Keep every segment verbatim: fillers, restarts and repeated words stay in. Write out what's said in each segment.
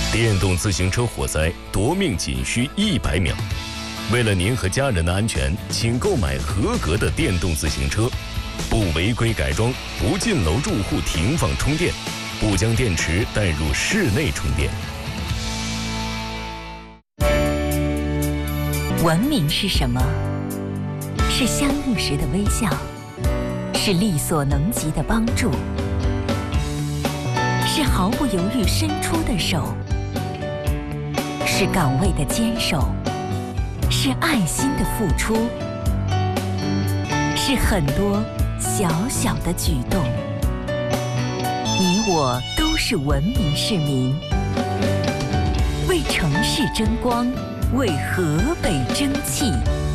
电动自行车火灾夺命仅需一百秒。为了您和家人的安全，请购买合格的电动自行车，不违规改装，不进楼住户停放充电，不将电池带入室内充电。 文明是什么？是相遇时的微笑，是力所能及的帮助，是毫不犹豫伸出的手，是岗位的坚守，是爱心的付出，是很多小小的举动。你我都是文明市民，为城市争光，为河北争气。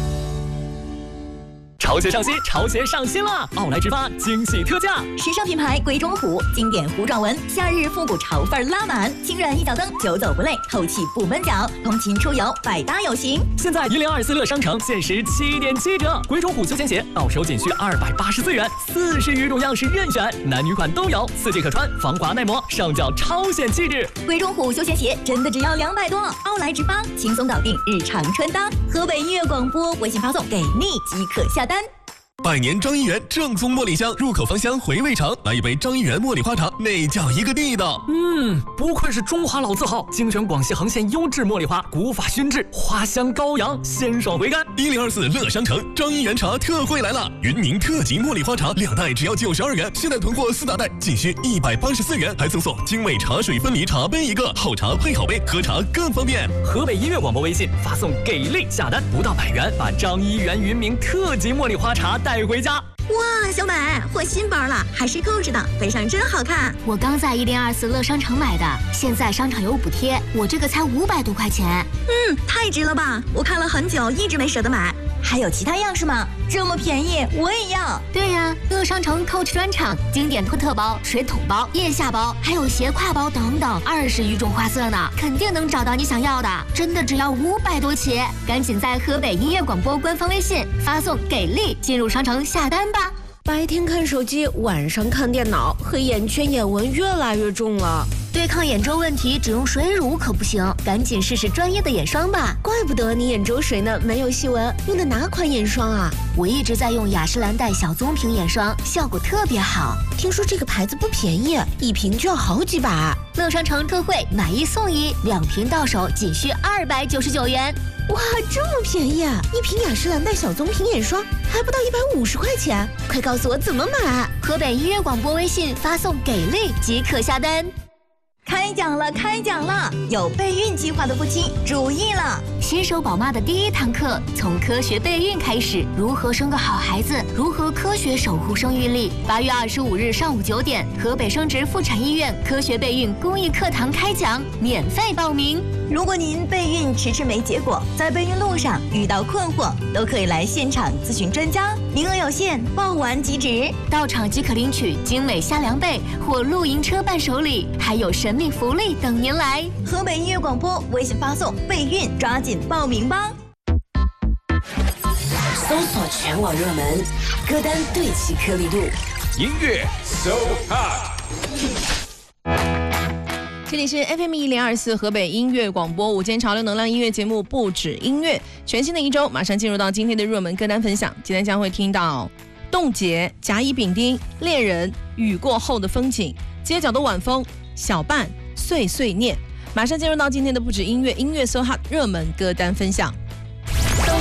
潮鞋上新，潮鞋上新了！奥莱直发惊喜特价， 时尚品牌鬼冢虎，经典糊状纹，夏日复古潮范拉满，轻软一脚蹬，久走不累，透气不闷脚，通勤出游百搭有型。 现在一零二四乐商城限时七点七折，鬼冢虎休闲鞋到手仅需二百八十四元，四十余种样式任选，男女款都有，四季可穿，防滑耐磨，上脚超显气质。 鬼冢虎休闲鞋真的只要两百多，奥莱直发轻松搞定日常穿搭。河北音乐广播微信发送给力即可下单。 百年张一元正宗茉莉香，入口芳香，回味长。来一杯张一元茉莉花茶，那叫一个地道。 嗯，不愧是中华老字号，精选广西恒县优质茉莉花，古法熏制，花香高扬，鲜爽回甘。 一零二四乐商城张一元茶特惠来了，云宁特级茉莉花茶两袋只要九十二元，现在囤货四大袋仅需一百八十四元，还赠送精美茶水分离茶杯一个，好茶配好杯，喝茶更方便。 河北音乐广播微信发送给力下单，不到百元，把张一元云明特级茉莉花茶带回家。 哇，小美换新包了，还是购置的，背上真好看。 我刚在一零二四乐商城买的，现在商场有补贴，我这个才五百多块钱。 嗯，太值了吧！我看了很久，一直没舍得买。还有其他样式吗？这么便宜，我也要。 对呀，乐商城 Coach 专场，经典托特包、水桶包、腋下包，还有斜挎包等等，二十余种花色呢，肯定能找到你想要的。真的只要五百多起，赶紧在河北音乐广播官方微信发送给力，进入商城下单吧。 白天看手机，晚上看电脑，黑眼圈、眼纹越来越重了。 对抗眼周问题，只用水乳可不行，赶紧试试专业的眼霜吧。 怪不得你眼周水呢没有细纹，用的哪款眼霜啊？ 我一直在用雅诗兰黛小棕瓶眼霜，效果特别好。 听说这个牌子不便宜，一瓶就要好几百。 乐商城特惠，买一送一，两瓶到手仅需二百九十九元。 哇，这么便宜啊！一瓶雅诗兰黛小棕瓶眼霜还不到一百五十块钱，快告诉我怎么买！ 河北音乐广播微信发送给力即可下单。 开讲了，开讲了！有备孕计划的夫妻注意了， 新手宝妈的第一堂课，从科学备孕开始，如何生个好孩子，如何科学守护生育力。八月二十五日上午九点，河北生殖妇产医院科学备孕公益课堂开讲，免费报名。 如果您备孕迟迟没结果，在备孕路上遇到困惑，都可以来现场咨询专家，名额有限，报完即止。 到场即可领取精美虾凉被或露营车伴手礼，还有神秘福利等您来。 河北音乐广播微信发送备孕，抓紧报名吧。 搜索全网热门歌单，对齐颗粒度， 音乐 So Hot。 这里是 F M 一零二四河北音乐广播午间潮流能量音乐节目，不止音乐，全新的一周马上进入到今天的热门歌单分享。今天将会听到冻结、甲乙丙丁、恋人、雨过后的风景、街角的晚风、小半、碎碎念。马上进入到今天的不止音乐音乐 So Hot 热门歌单分享。